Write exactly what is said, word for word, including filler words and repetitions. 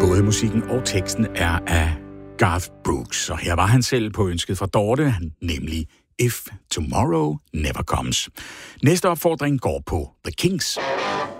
Både musikken og teksten er af Garth Brooks, og her var han selv på ønsket fra Dorte, nemlig If Tomorrow Never Comes. Næste opfordring går på The Kinks.